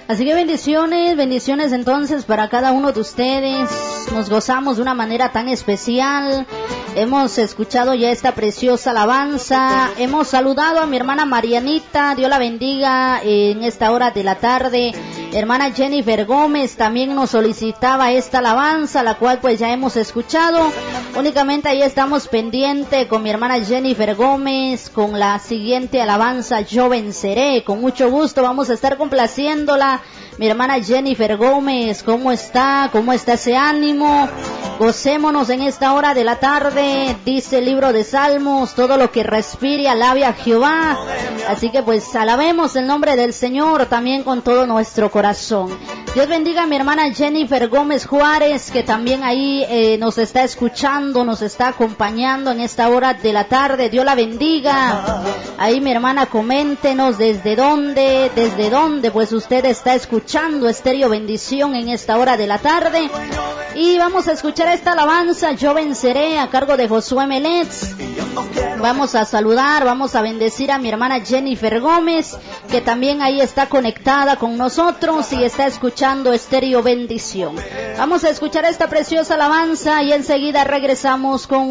Así que bendiciones entonces para cada uno de ustedes. Nos gozamos de una manera tan especial. Hemos escuchado ya esta preciosa alabanza. Hemos saludado a mi hermana Marianita, Dios la bendiga en esta hora de la tarde. Hermana Jennifer Gómez también nos solicitaba esta alabanza, la cual pues ya hemos escuchado. Únicamente ahí estamos pendiente con mi hermana Jennifer Gómez con la siguiente alabanza, Yo Venceré. Con mucho gusto vamos a estar complaciéndola. Mi hermana Jennifer Gómez, ¿cómo está? ¿Cómo está ese ánimo? Gocémonos en esta hora de la tarde, dice el libro de Salmos, todo lo que respire alabe a Jehová. Así que pues alabemos el nombre del Señor también con todo nuestro corazón. Dios bendiga a mi hermana Jennifer Gómez Juárez, que también ahí nos está escuchando, nos está acompañando en esta hora de la tarde. Dios la bendiga. Ahí mi hermana, coméntenos desde dónde pues usted está escuchando Estéreo Bendición en esta hora de la tarde. Y vamos a escuchar esta alabanza, Yo Venceré, a cargo de Josué Melets. Vamos a saludar, vamos a bendecir a mi hermana Jennifer Gómez, que también ahí está conectada con nosotros y está escuchando Estéreo Bendición. Vamos a escuchar esta preciosa alabanza y enseguida regresamos con